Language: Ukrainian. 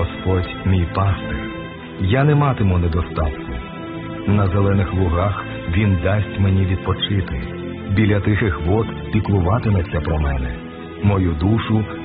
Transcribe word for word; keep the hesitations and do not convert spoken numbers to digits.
Господь мій пастир, я не матиму недостатку. На зелених лугах Він дасть мені відпочити, біля тихих вод піклуватиметься про мене. Мою душу